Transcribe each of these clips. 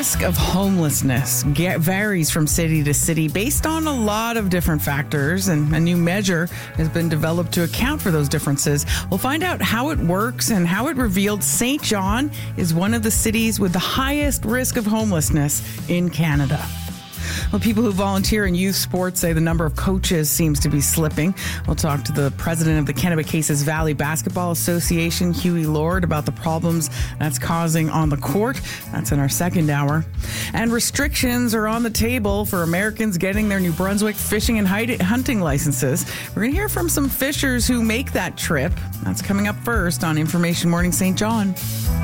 risk of homelessness varies from city to city based on a lot of different factors, and a new measure has been developed to account for those differences. We'll find out how it works and how it revealed St. John is one of the cities with the highest risk of homelessness in Canada. Well, people who volunteer in youth sports say the number of coaches seems to be slipping. We'll talk to the president of the Kennebecasis Valley Basketball Association, Huey Lord, about the problems that's causing on the court. That's in our second hour. And restrictions are on the table for Americans getting their New Brunswick fishing and hunting licenses. We're going to hear from some fishers who make that trip. That's coming up first on Information Morning St. John.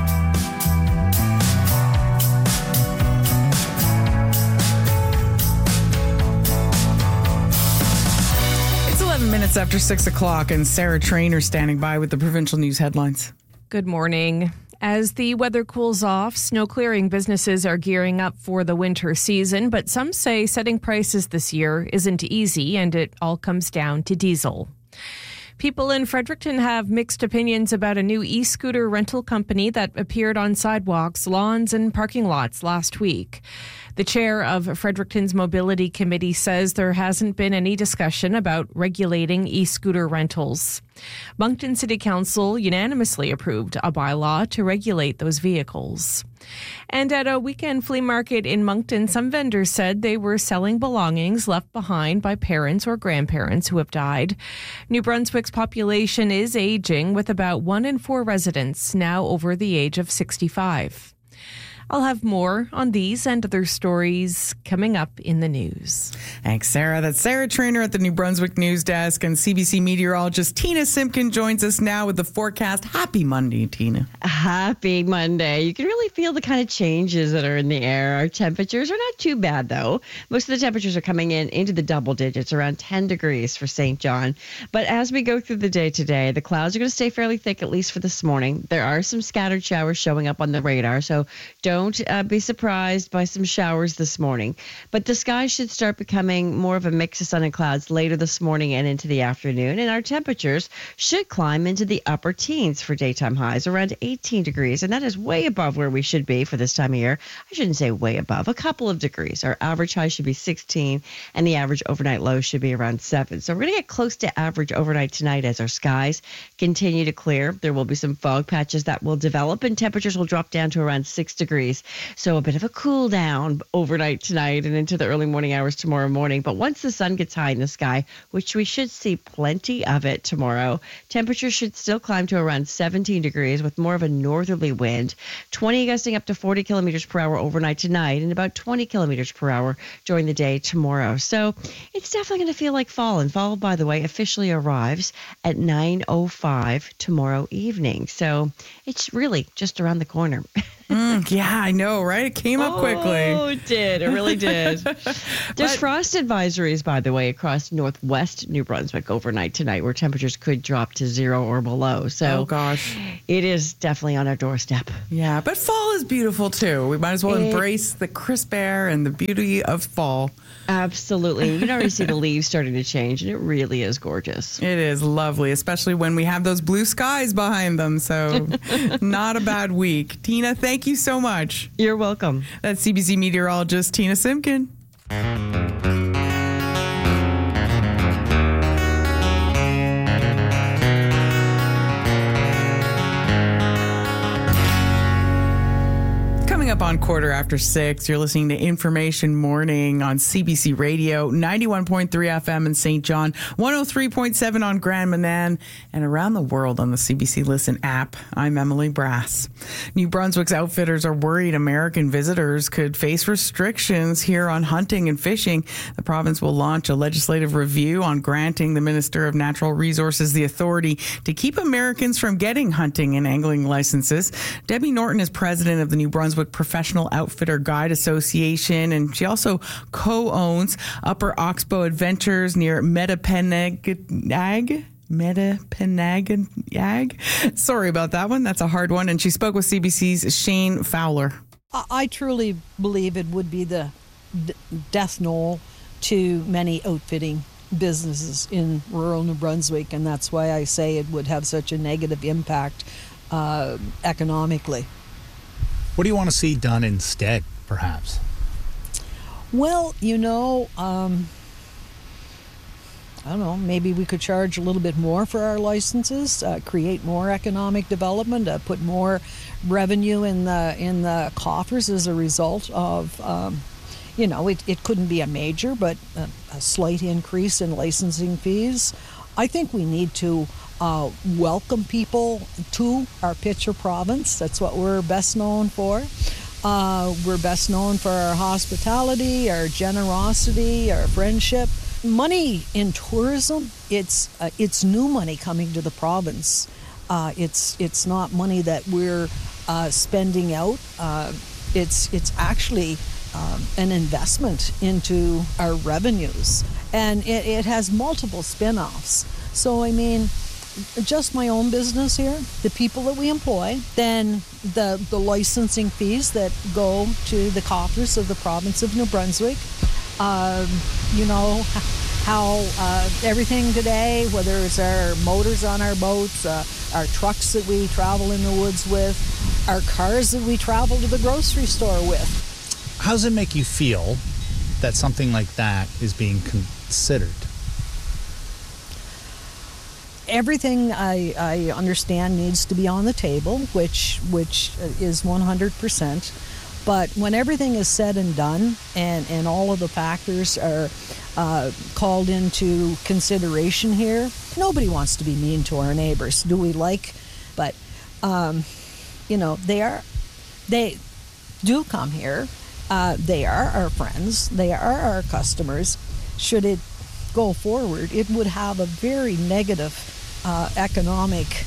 Minutes after 6 o'clock, and Sarah Trainer standing by with the provincial news headlines. Good morning. As the weather cools off, snow clearing businesses are gearing up for the winter season, but some say setting prices this year isn't easy, and it all comes down to diesel. People in Fredericton have mixed opinions about a new e-scooter rental company that appeared on sidewalks, lawns, and parking lots last week. The chair of Fredericton's Mobility Committee says there hasn't been any discussion about regulating e-scooter rentals. Moncton City Council unanimously approved a bylaw to regulate those vehicles. And at a weekend flea market in Moncton, some vendors said they were selling belongings left behind by parents or grandparents who have died. New Brunswick's population is aging, with about 1 in 4 residents now over the age of 65. I'll have more on these and other stories coming up in the news. Thanks, Sarah. That's Sarah Trainer at the New Brunswick News Desk, and CBC meteorologist Tina Simpkin joins us now with the forecast. Happy Monday, Tina. Happy Monday. You can really feel the kind of changes that are in the air. Our temperatures are not too bad, though. Most of the temperatures are coming in into the double digits, around 10 degrees for St. John. But as we go through the day today, the clouds are going to stay fairly thick, at least for this morning. There are some scattered showers showing up on the radar, so don't be surprised by some showers this morning. But the sky should start becoming more of a mix of sun and clouds later this morning and into the afternoon. And our temperatures should climb into the upper teens for daytime highs, around 18 degrees. And that is way above where we should be for this time of year. I shouldn't say way above, a couple of degrees. Our average high should be 16, and the average overnight low should be around 7. So we're going to get close to average overnight tonight as our skies continue to clear. There will be some fog patches that will develop, and temperatures will drop down to around 6 degrees. So a bit of a cool down overnight tonight and into the early morning hours tomorrow morning. But once the sun gets high in the sky, which we should see plenty of it tomorrow, temperatures should still climb to around 17 degrees with more of a northerly wind, 20 gusting up to 40 kilometers per hour overnight tonight, and about 20 kilometers per hour during the day tomorrow. So it's definitely going to feel like fall. And fall, by the way, officially arrives at 9:05 tomorrow evening. So it's really just around the corner. Yeah, I know, right? It came up quickly. Oh, it did. It really did. There's frost advisories, by the way, across northwest New Brunswick overnight tonight, where temperatures could drop to 0 or below. So, oh, gosh. It is definitely on our doorstep. Yeah, but fall is beautiful, too. We might as well embrace the crisp air and the beauty of fall. Absolutely. You can already see the leaves starting to change, and it really is gorgeous. It is lovely, especially when we have those blue skies behind them. So not a bad week. Tina, thank you so much. You're welcome. That's CBC meteorologist Tina Simpkin. Up on 6:15, you're listening to Information Morning on CBC Radio, 91.3 FM in St. John, 103.7 on Grand Manan, and around the world on the CBC Listen app. I'm Emily Brass. New Brunswick's outfitters are worried American visitors could face restrictions here on hunting and fishing. The province will launch a legislative review on granting the Minister of Natural Resources the authority to keep Americans from getting hunting and angling licenses. Debbie Norton is president of the New Brunswick Professional Outfitter Guide Association, and she also co-owns Upper Oxbow Adventures near Metapenag. Sorry about that one. That's a hard one. And she spoke with CBC's Shane Fowler. I truly believe it would be the death knell to many outfitting businesses in rural New Brunswick, and that's why I say it would have such a negative impact economically. What do you want to see done instead? perhaps? Well, I don't know, maybe we could charge a little bit more for our licenses, create more economic development, put more revenue in the coffers as a result of, it couldn't be a major, but a slight increase in licensing fees. I think we need to welcome people to our Pitcher province. That's what we're best known for. We're best known for our hospitality, our generosity, our friendship. Money in tourism, it's new money coming to the province. It's not money that we're spending out. It's actually an investment into our revenues, and it has multiple spin-offs. So I mean, just my own business here, the people that we employ, then the licensing fees that go to the coffers of the province of New Brunswick. How everything today, whether it's our motors on our boats, our trucks that we travel in the woods with, our cars that we travel to the grocery store with. How does it make you feel that something like that is being considered? Everything I understand needs to be on the table, which is 100%. But when everything is said and done, and all of the factors are called into consideration here, nobody wants to be mean to our neighbors. Do we like? But they do come here. They are our friends. They are our customers. Should it go forward, it would have a very negative economic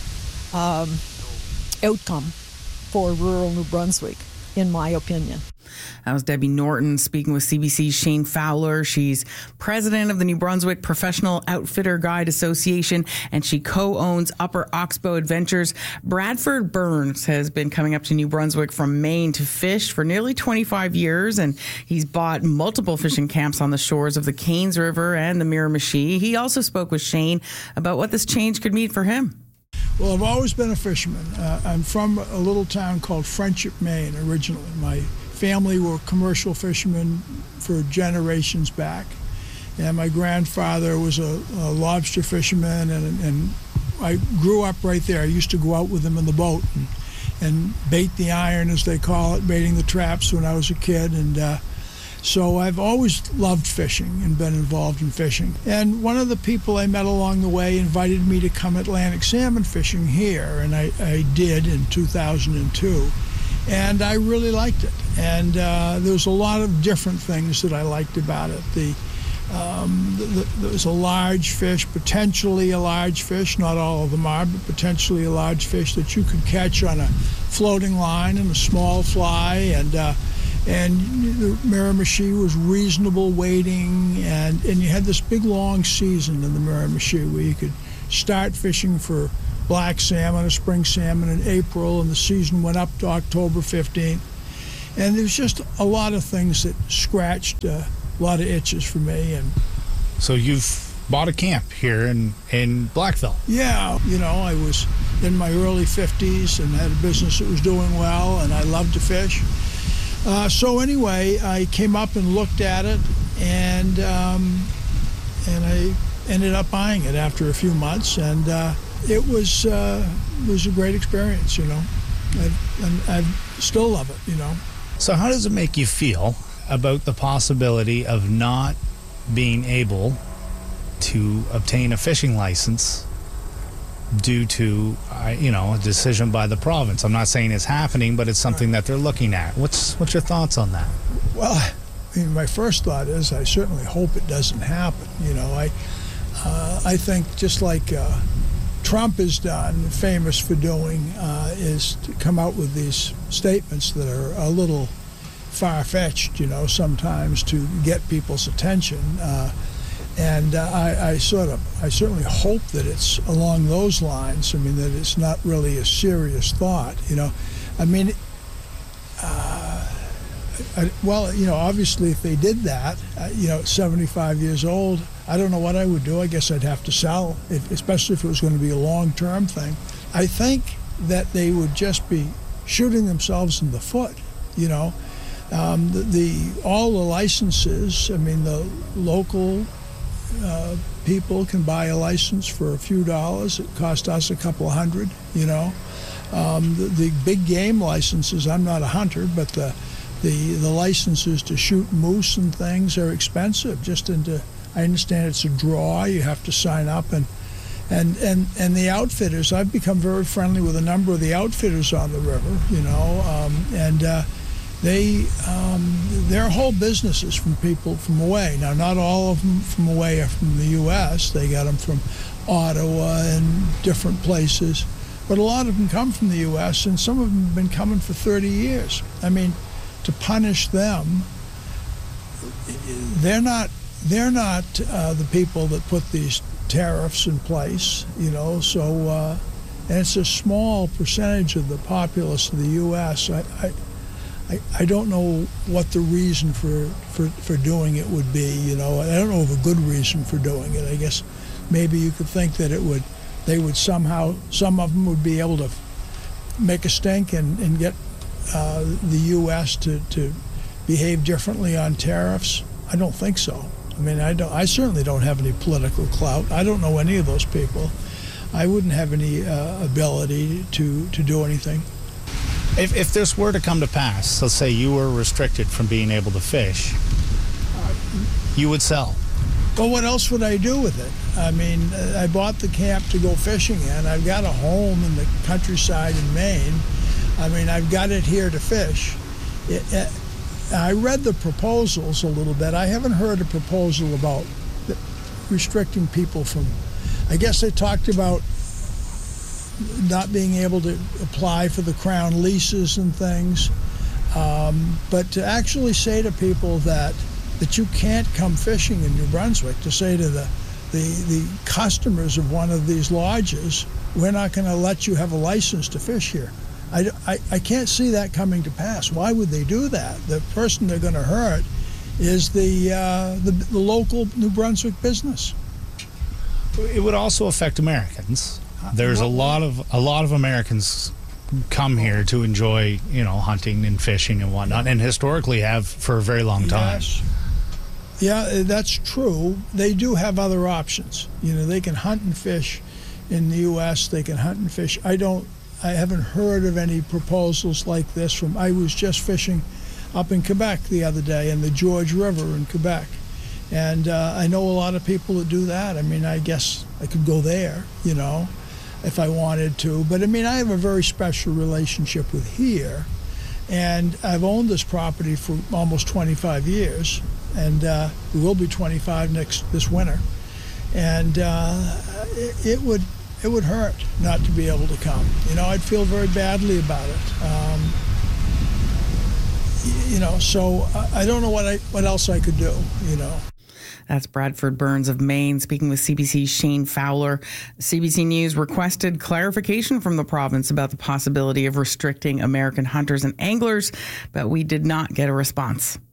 outcome for rural New Brunswick, in my opinion. That was Debbie Norton speaking with CBC's Shane Fowler. She's president of the New Brunswick Professional Outfitter Guide Association, and she co-owns Upper Oxbow Adventures. Bradford Burns has been coming up to New Brunswick from Maine to fish for nearly 25 years, and he's bought multiple fishing camps on the shores of the Cairns River and the Miramichi. He also spoke with Shane about what this change could mean for him. Well, I've always been a fisherman. I'm from a little town called Friendship, Maine, originally. My family were commercial fishermen for generations back, and my grandfather was a lobster fisherman, and I grew up right there. I used to go out with him in the boat and bait the iron, as they call it, baiting the traps when I was a kid, and so I've always loved fishing and been involved in fishing. And one of the people I met along the way invited me to come Atlantic salmon fishing here, and I did in 2002. And I really liked it. And there was a lot of different things that I liked about it. There was a large fish, potentially a large fish, not all of them are, but potentially a large fish that you could catch on a floating line and a small fly, and the Miramichi was reasonable weighting, and you had this big long season in the Miramichi where you could start fishing for black salmon or spring salmon in April, and the season went up to October 15th. And there's just a lot of things that scratched a lot of itches for me. And so you've bought a camp here in Blackville? Yeah, I was in my early 50s and had a business that was doing well, and I loved to fish. So anyway, I came up and looked at it, and I ended up buying it after a few months, and it was a great experience, and I still love it, So how does it make you feel about the possibility of not being able to obtain a fishing license due to, a decision by the province? I'm not saying it's happening, but it's something that they're looking at. What's your thoughts on that? Well, my first thought is I certainly hope it doesn't happen. I think just like Trump has done, famous for doing, is to come out with these statements that are a little far-fetched, sometimes to get people's attention. And I certainly hope that it's along those lines. That it's not really a serious thought. Obviously, if they did that, at 75 years old, I don't know what I would do. I guess I'd have to sell, especially if it was going to be a long-term thing. I think that they would just be shooting themselves in the foot. All the licenses, I mean, the local people can buy a license for a few dollars. It cost us a couple of $100, you know. The big game licenses, I'm not a hunter, but the licenses to shoot moose and things are expensive. I understand it's a draw. You have to sign up, and the outfitters. I've become very friendly with a number of the outfitters on the river, you know, and their whole business is from people from away. Now, not all of them from away are from the U.S. They got them from Ottawa and different places, but a lot of them come from the U.S. and some of them have been coming for 30 years. I mean, to punish them, they're not the people that put these tariffs in place, you know. So, and it's a small percentage of the populace of the U.S. I don't know what the reason for doing it would be, you know. I don't know of a good reason for doing it. I guess maybe you could think that they would somehow, some of them would be able to make a stink and get the U.S. to behave differently on tariffs. I don't think so. I mean, I certainly don't have any political clout. I don't know any of those people. I wouldn't have any ability to do anything. If this were to come to pass, let's say you were restricted from being able to fish, you would sell. Well, what else would I do with it? I mean, I bought the camp to go fishing in. I've got a home in the countryside in Maine. I mean, I've got it here to fish. I read the proposals a little bit. I haven't heard a proposal about restricting people from, I guess they talked about not being able to apply for the Crown leases and things. But to actually say to people that you can't come fishing in New Brunswick, to say to the customers of one of these lodges, we're not going to let you have a license to fish here. I can't see that coming to pass. Why would they do that? The person they're going to hurt is the local New Brunswick business. It would also affect Americans. There's a lot of Americans come here to enjoy, you know, hunting and fishing and whatnot, and historically have for a very long time. Yes. Yeah, that's true. They do have other options. You know, they can hunt and fish in the U.S. They can hunt and fish. I haven't heard of any proposals like this I was just fishing up in Quebec the other day in the George River in Quebec. And I know a lot of people that do that. I mean, I guess I could go there, you know, if I wanted to. But I mean, I have a very special relationship with here. And I've owned this property for almost 25 years. And it will be 25 this winter. And it would hurt not to be able to come. You know, I'd feel very badly about it. You know, so I don't know what else I could do, you know. That's Bradford Burns of Maine speaking with CBC's Shane Fowler. CBC News requested clarification from the province about the possibility of restricting American hunters and anglers, but we did not get a response.